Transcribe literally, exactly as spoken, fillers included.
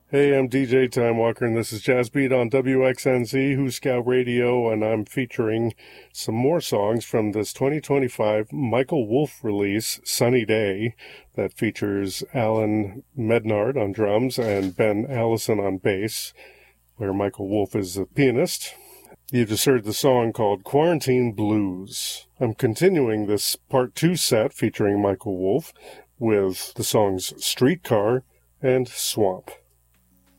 Hey, I'm D J Time Walker, and this is Jazz Beat on W X N Z, Who Scout Radio, and I'm featuring some more songs from this twenty twenty-five Michael Wolff release, Sunny Day, that features Alan Mednard on drums and Ben Allison on bass, where Michael Wolff is the pianist. You just heard the song called Quarantine Blues. I'm continuing this part two set featuring Michael Wolff with the songs Streetcar and Swamp.